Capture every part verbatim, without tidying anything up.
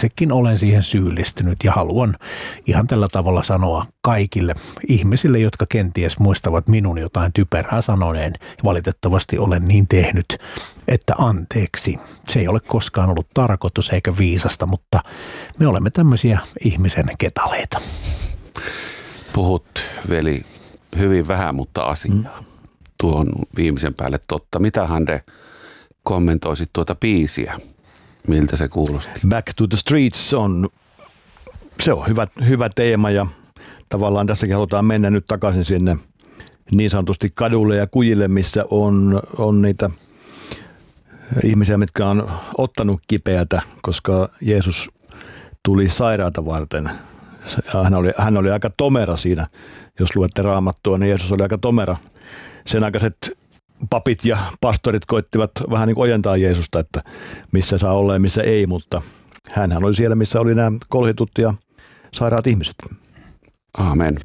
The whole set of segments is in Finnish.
itsekin olen siihen syyllistynyt ja haluan ihan tällä tavalla sanoa kaikille ihmisille, jotka kenties muistavat minun jotain typerää sanoneen. Valitettavasti olen niin tehnyt, että anteeksi. Se ei ole koskaan ollut tarkoitus eikä viisasta, mutta me olemme tämmöisiä ihmisen ketaleita. Puhut, veli, hyvin vähän, mutta asiaa. Mm. Tuo on viimeisen päälle totta. Mitä Hande kommentoisit tuota biisiä? Miltä se kuulosti? Back to the Streets on, se on hyvä, hyvä teema ja tavallaan tässäkin halutaan mennä nyt takaisin sinne niin sanotusti kadulle ja kujille, missä on, on niitä ihmisiä, mitkä on ottanut kipeätä, koska Jeesus tuli sairaata varten. Hän oli, hän oli aika tomera siinä, jos luette Raamattua, niin Jeesus oli aika tomera. Sen aikaiset papit ja pastorit koittivat vähän niin kuin ojentaa Jeesusta, että missä saa olla ja missä ei, mutta hänhän oli siellä, missä oli nämä kolhitut ja sairaat ihmiset. Aamen.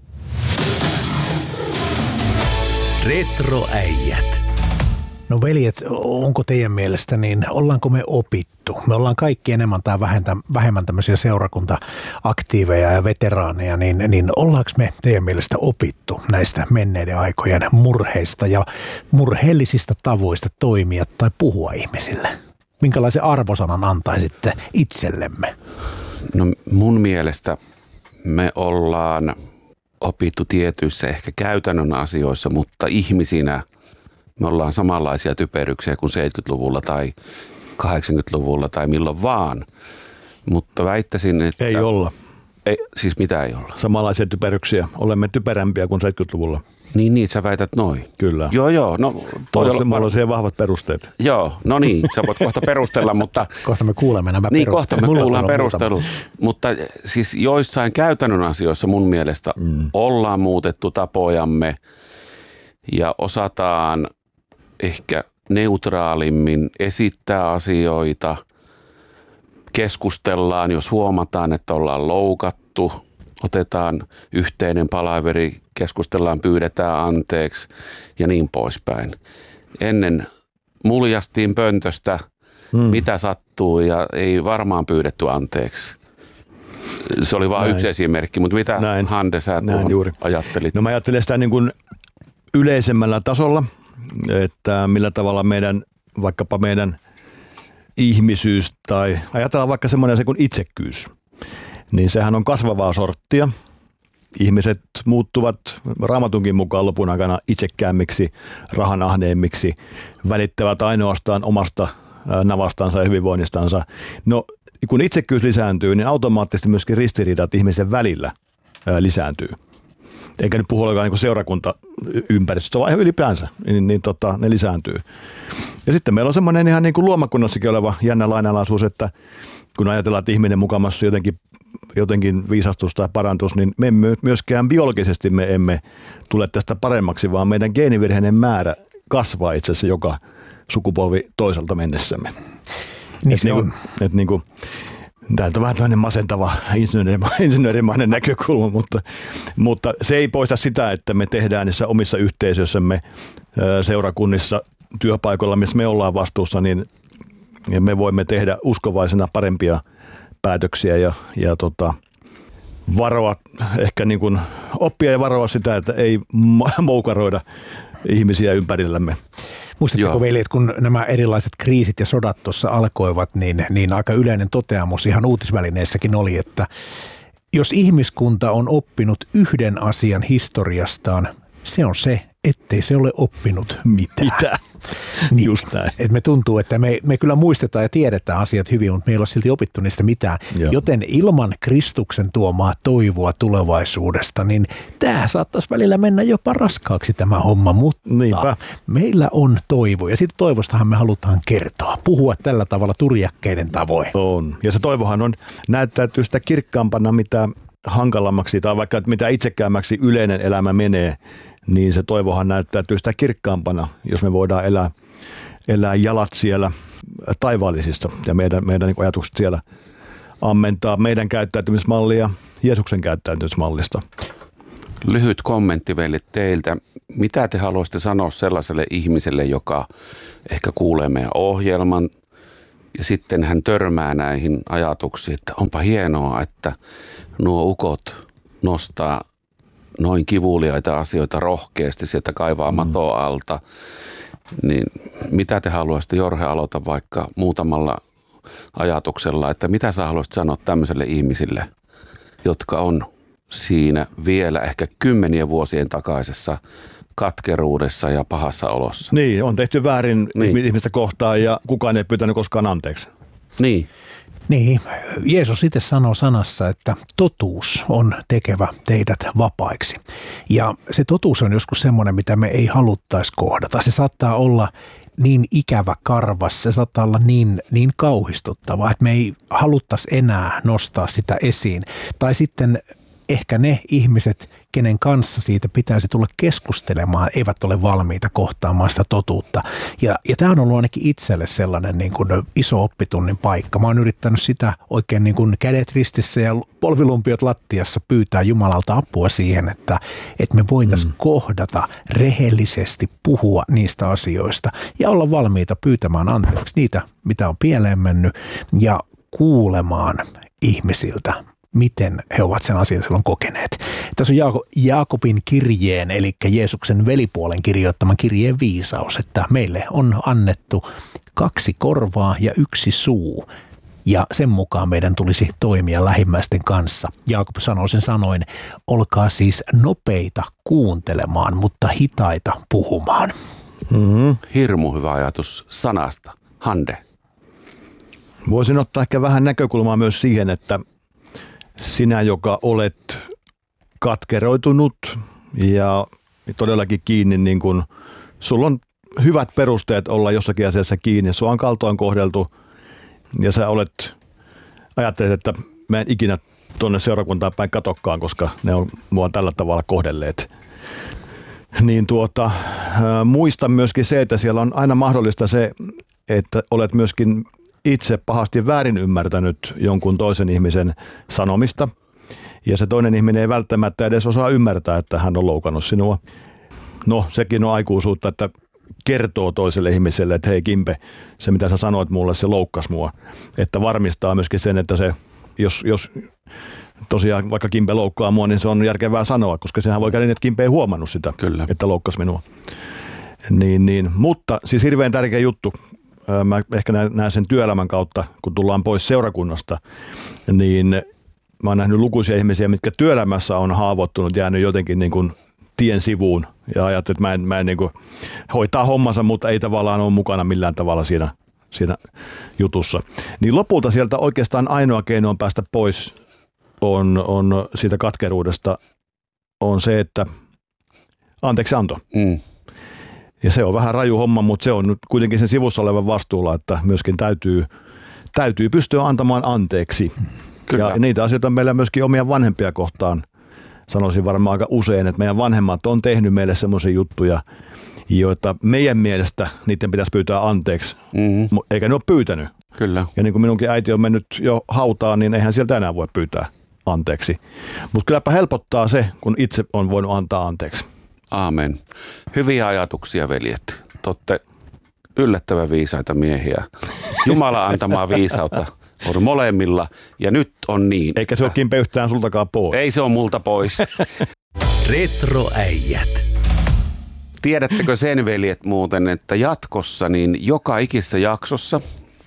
Retroäijät. No veljet, onko teidän mielestä niin, ollaanko me opittu? Me ollaan kaikki enemmän tai vähemmän tämmöisiä seurakunta-aktiiveja ja veteraaneja, niin, niin ollaanko me teidän mielestä opittu näistä menneiden aikojen murheista ja murheellisista tavoista toimia tai puhua ihmisille? Minkälaisen arvosanan antaisitte itsellemme? No mun mielestä me ollaan opittu tietyissä ehkä käytännön asioissa, mutta ihmisinä me ollaan samanlaisia typeryksiä kuin seitsemänkymmentäluvulla tai kahdeksankymmentäluvulla tai milloin vaan. Mutta väittäisin, että... Ei olla. Ei, siis mitä ei olla? Samanlaisia typeryksiä. Olemme typerämpiä kuin seitsemänkymmentäluvulla. Niin, niin, sä väität noin. Kyllä. Joo, joo. No, toi on, mulla on siihen vahvat perusteet. Joo, no niin, sä voit kohta perustella, mutta... Kohta me kuulemme nämä niin, perustelut. Niin, kohta me kuullaan perustelut. Mutta siis joissain käytännön asioissa mun mielestä mm. ollaan muutettu tapojamme ja osataan ehkä neutraalimmin esittää asioita, keskustellaan, jos huomataan, että ollaan loukattu, otetaan yhteinen palaveri, keskustellaan, pyydetään anteeksi ja niin poispäin. Ennen muljastiin pöntöstä, hmm. mitä sattuu ja ei varmaan pyydetty anteeksi. Se oli vain yksi esimerkki, mutta mitä Näin. Hande sä ajattelit? No mä ajattelin sitä niin kuin yleisemmällä tasolla, että millä tavalla meidän, vaikkapa meidän ihmisyys tai ajatellaan vaikka semmoinen se kuin itsekkyys, niin sehän on kasvavaa sorttia. Ihmiset muuttuvat Raamatunkin mukaan lopun aikana itsekäämmiksi, rahanahneemmiksi, välittävät ainoastaan omasta navastansa ja hyvinvoinnistansa. No kun itsekkyys lisääntyy, niin automaattisesti myöskin ristiriidat ihmisen välillä lisääntyy. Enkä nyt puhu olekaan niin seurakuntaympäristöstä, vaan ylipäänsä, niin, niin tota, ne lisääntyy. Ja sitten meillä on semmoinen ihan niin kuin luomakunnassakin oleva jännä lainalaisuus, että kun ajatellaan, että ihminen mukamassa jotenkin, jotenkin viisastus tai parantus, niin me emme myöskään biologisesti me emme tule tästä paremmaksi, vaan meidän geenivirheinen määrä kasvaa itse asiassa joka sukupolvi toiselta mennessämme. Niin se on. Että niin kuin, tämä on vähän tämmöinen masentava insinöörimainen näkökulma, mutta, mutta se ei poista sitä, että me tehdään niissä omissa yhteisöissämme, seurakunnissa, työpaikoilla, missä me ollaan vastuussa, niin me voimme tehdä uskovaisena parempia päätöksiä ja, ja tota, varoa, ehkä niin kuin oppia ja varoa sitä, että ei moukaroida ihmisiä ympärillämme. Muistatteko veljet, kun nämä erilaiset kriisit ja sodat tuossa alkoivat, niin, niin aika yleinen toteamus ihan uutisvälineissäkin oli, että jos ihmiskunta on oppinut yhden asian historiastaan, se on se, ettei se ole oppinut mitään. Mitä? Niin, just näin. Et me tuntuu, että me, me kyllä muistetaan ja tiedetään asiat hyvin, mutta me ei ole silti opittu niistä mitään. Joo. Joten ilman Kristuksen tuomaa toivoa tulevaisuudesta, niin tämä saattaisi välillä mennä jopa raskaaksi tämä homma, mutta Niinpä. meillä on toivo. Ja siitä toivostahan me halutaan kertoa, puhua tällä tavalla turjakkeiden tavoin. On. Ja se toivohan on, näyttäytyy sitä kirkkaampana, mitä hankalammaksi tai vaikka mitä itsekäämmäksi yleinen elämä menee, niin se toivohan näyttäytyy sitä kirkkaampana, jos me voidaan elää, elää jalat siellä taivaallisissa ja meidän, meidän niin ajatukset siellä ammentaa meidän käyttäytymismallia Jeesuksen käyttäytymismallista. Lyhyt kommentti veille teiltä. Mitä te haluaisitte sanoa sellaiselle ihmiselle, joka ehkä kuulee meidän ohjelman Ja sitten hän törmää näihin ajatuksiin, että onpa hienoa, että nuo ukot nostaa noin kivuliaita asioita rohkeasti sieltä kaivaa mm. matoa alta. Niin mitä te haluaisitte, Jorge, aloita vaikka muutamalla ajatuksella, että mitä sä haluaisit sanoa tämmöiselle ihmisille, jotka on siinä vielä ehkä kymmenien vuosien takaisessa katkeruudessa ja pahassa olossa. Niin, on tehty väärin niin. ihmistä kohtaan ja kukaan ei pyytänyt koskaan anteeksi. Niin. Niin, Jeesus itse sanoo sanassa, että totuus on tekevä teidät vapaiksi. Ja se totuus on joskus semmoinen, mitä me ei haluttaisi kohdata. Se saattaa olla niin ikävä karvas, se saattaa olla niin, niin kauhistuttava, että me ei haluttaisi enää nostaa sitä esiin. Tai sitten ehkä ne ihmiset, kenen kanssa siitä pitäisi tulla keskustelemaan, eivät ole valmiita kohtaamaan sitä totuutta. Ja, ja tämä on ollut ainakin itselle sellainen niin kuin iso oppitunnin paikka. Mä oon yrittänyt sitä oikein niin kuin kädet ristissä ja polvilumpiot lattiassa pyytää Jumalalta apua siihen, että, että me voitaisiin mm. kohdata, rehellisesti puhua niistä asioista ja olla valmiita pyytämään anteeksi niitä, mitä on pieleen mennyt ja kuulemaan ihmisiltä, miten he ovat sen asian silloin kokeneet. Tässä on Jaako, Jaakobin kirjeen, eli Jeesuksen velipuolen kirjoittaman kirjeen viisaus, että meille on annettu kaksi korvaa ja yksi suu, ja sen mukaan meidän tulisi toimia lähimmäisten kanssa. Jaakob sanoo sen sanoin, olkaa siis nopeita kuuntelemaan, mutta hitaita puhumaan. Mm-hmm. Hirmu hyvä ajatus sanasta. Hande. Voisin ottaa ehkä vähän näkökulmaa myös siihen, että sinä, joka olet katkeroitunut ja todellakin kiinni, niin kun sulla on hyvät perusteet olla jossakin asiassa kiinni, sua on kaltoin kohdeltu ja sä olet, ajattelet, että mä en ikinä tuonne seurakuntaan päin katokkaan, koska ne on mua tällä tavalla kohdelleet. Niin tuota, muista myöskin se, että siellä on aina mahdollista se, että olet myöskin itse pahasti väärin ymmärtänyt jonkun toisen ihmisen sanomista ja se toinen ihminen ei välttämättä edes osaa ymmärtää, että hän on loukannut sinua. No, sekin on aikuisuutta, että kertoo toiselle ihmiselle, että hei Kimpe, se mitä sä sanoit mulle, se loukkasi mua. Että varmistaa myöskin sen, että se, jos, jos tosiaan vaikka Kimpe loukkaa mua, niin se on järkevää sanoa, koska sehän voi käydä niin, että Kimpe ei huomannut sitä, Kyllä. että loukkasi minua. Niin, niin. Mutta siis hirveän tärkeä juttu. Mä ehkä näen sen työelämän kautta, kun tullaan pois seurakunnasta, niin mä oon nähnyt lukuisia ihmisiä, mitkä työelämässä on haavoittunut, jäänyt jotenkin niin kuin tien sivuun ja ajattelet, että mä en, mä en niin kuin hoitaa hommansa, mutta ei tavallaan ole mukana millään tavalla siinä, siinä jutussa. Niin lopulta sieltä oikeastaan ainoa keino on päästä pois on, on siitä katkeruudesta on se, että anteeksi anto. Mm. Ja se on vähän raju homma, mutta se on nyt kuitenkin sen sivussa olevan vastuulla, että myöskin täytyy, täytyy pystyä antamaan anteeksi. Kyllä. Ja niitä asioita meillä myöskin omia vanhempia kohtaan sanoisin varmaan aika usein, että meidän vanhemmat on tehnyt meille semmoisia juttuja, joita meidän mielestä niiden pitäisi pyytää anteeksi, mm-hmm. eikä ne ole pyytänyt. Kyllä. Ja niin kuin minunkin äiti on mennyt jo hautaan, niin eihän sieltä enää voi pyytää anteeksi. Mutta kylläpä helpottaa se, kun itse on voinut antaa anteeksi. Aamen. Hyviä ajatuksia, veljet. Te olette yllättävän viisaita miehiä. Jumala antamaa viisautta on molemmilla ja nyt on niin. Eikä se ole Kimpe yhtään sultakaan pois. Ei se ole multa pois. Retroäijät. Tiedättekö sen, veljet, muuten, että jatkossa niin joka ikisessä jaksossa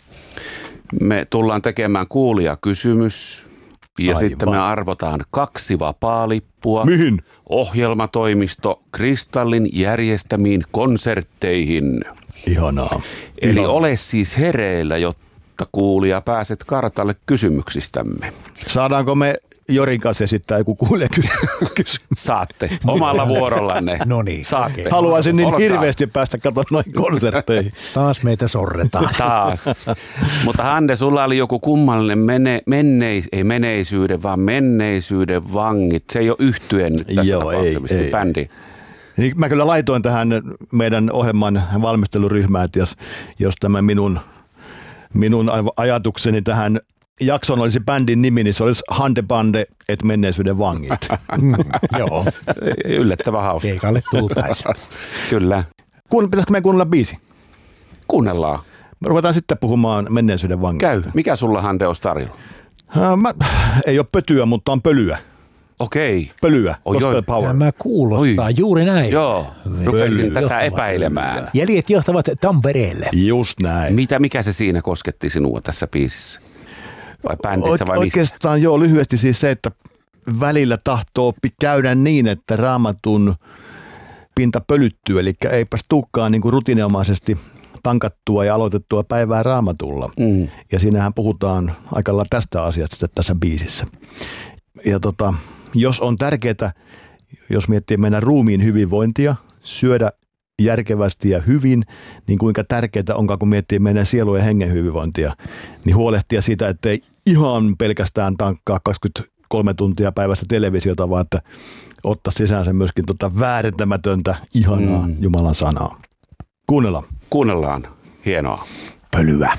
me tullaan tekemään kuulijakysymys ja Aivan. sitten me arvotaan kaksi vapaalippua. Mihin? Ohjelmatoimisto Kristallin järjestämiin konsertteihin. Ihanaa. Eli Ihanaa. ole siis hereillä, jotta kuulija pääset kartalle kysymyksistämme. Saadaanko me Jorin kanssa esittää joku kuulijakysymys? Saatte. Omalla vuorollanne. No niin. Saatte. Haluaisin niin Olkaa. hirveästi päästä katsomaan noihin konsertteihin. Taas meitä sorretaan. Taas. Mutta Hande, sulla oli joku kummallinen mene, menneis, ei menneisyyden, vaan menneisyyden vangit. Se ei ole yhtyen tässä Joo, ei, ei, bändi. Niin mä kyllä laitoin tähän meidän ohjelman valmisteluryhmään, että jos, jos tämä minun, minun ajatukseni tähän jakson olisi bändin nimi, niin se olisi Hande Bande et menneisyyden vangit. Mm, joo. Yllättävän hauska. Keikalle tultaisiin. Kyllä. Kuun, pitäisikö meidän kuunnella biisi? Kuunnellaan. Ruvetaan sitten puhumaan menneisyyden vangeista. Käy. Mikä sulla, Hande, olisi tarjolla? Äh, mä, ei ole pötyä, mutta on pölyä. Okei. Pölyä. Oi, Gospel power. Tämä kuulostaa Oi. juuri näin. Joo, rupesin Pölyä. tätä epäilemään. Jäljet johtavat Tampereelle. Just näin. Mitä, mikä se siinä kosketti sinua tässä biisissä? Vai bändissä vai mistä? Oikeastaan joo, lyhyesti siis se, että välillä tahtoo käydä niin, että Raamatun pinta pölyttyy, eli eipäs tulekaan niin kuin rutiininomaisesti tankattua ja aloitettua päivää Raamatulla. Mm. Ja siinähän puhutaan aika lailla tästä asiasta tässä biisissä. Ja tota, jos on tärkeää, jos miettii meidän ruumiin hyvinvointia, syödä järkevästi ja hyvin, niin kuinka tärkeää onkaan, kun miettii meidän sielun ja hengen hyvinvointia, niin huolehtia siitä, ettei ihan pelkästään tankkaa kaksikymmentäkolme tuntia päivästä televisiota, vaan että ottaa sisäänsä myöskin tota väärentämätöntä, ihanaa mm. Jumalan sanaa. Kuunnellaan. Kuunnellaan. Hienoa. Pölyä.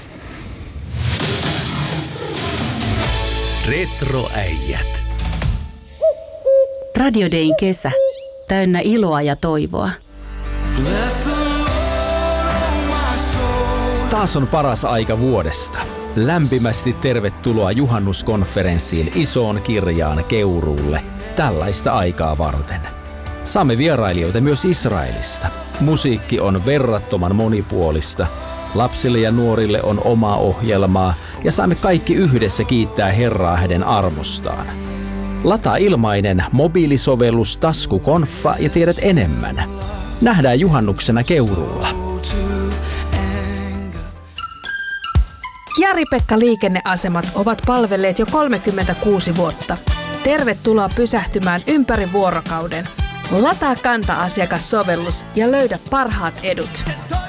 Retroäijät. Radio Dayn kesä. Täynnä iloa ja toivoa. Taas on paras aika vuodesta. Lämpimästi tervetuloa juhannuskonferenssiin isoon kirjaan Keuruulle tällaista aikaa varten. Saamme vierailijoita myös Israelista. Musiikki on verrattoman monipuolista. Lapsille ja nuorille on oma ohjelmaa ja saamme kaikki yhdessä kiittää Herraa hänen armostaan. Lataa ilmainen mobiilisovellus Taskukonfa ja tiedät enemmän. Nähdään juhannuksena Keuruulla. Jari-Pekka liikenneasemat ovat palvelleet jo kolmekymmentäkuusi vuotta. Tervetuloa pysähtymään ympäri vuorokauden. Lataa Kanta-asiakassovellus ja löydä parhaat edut.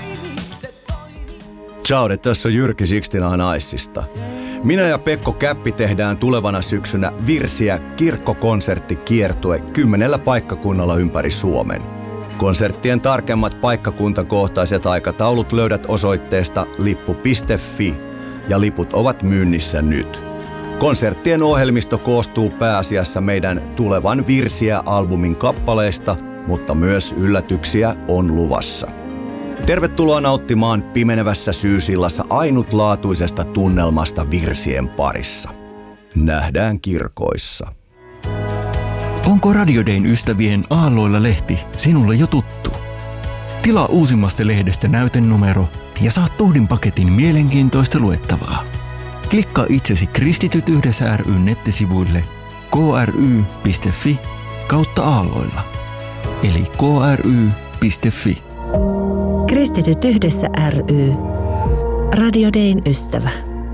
Ciao, tässä on Jyrki Sixtina Naissista. Minä ja Pekko Käppi tehdään tulevana syksynä Virsiä kirkkokonserttikiertue kymmenellä paikkakunnalla ympäri Suomen. Konserttien tarkemmat paikkakuntakohtaiset aikataulut löydät osoitteesta lippu piste fi ja liput ovat myynnissä nyt. Konserttien ohjelmisto koostuu pääasiassa meidän tulevan Virsiä-albumin kappaleista, mutta myös yllätyksiä on luvassa. Tervetuloa nauttimaan pimenevässä syysillassa ainutlaatuisesta tunnelmasta virsien parissa. Nähdään kirkoissa. Onko Radio Dayn ystävien Aalloilla lehti sinulle jo tuttu? Tilaa uusimmasta lehdestä näytenumero ja saat tuhdin paketin mielenkiintoista luettavaa. Klikkaa itsesi Kristityt yhdessä ry:n nettisivuille k r y piste f i kautta Aalloilla. Eli k r y piste f i. Kristityt yhdessä ry. Radio Dayn ystävä.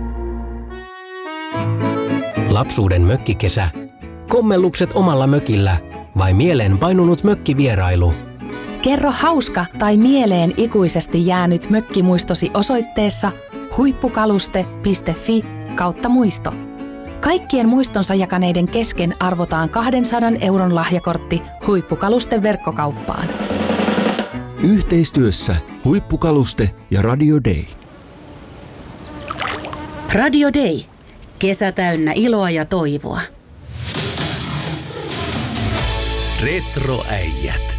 Lapsuuden mökkikesä. Kommellukset omalla mökillä vai mieleen painunut mökkivierailu? Kerro hauska tai mieleen ikuisesti jäänyt mökkimuistosi osoitteessa huippukaluste piste fi kautta muisto. Kaikkien muistonsa jakaneiden kesken arvotaan kahdensadan euron lahjakortti Huippukalusten verkkokauppaan. Yhteistyössä Huippukaluste ja Radio Day. Radio Day. Kesä täynnä iloa ja toivoa. Retroäijät.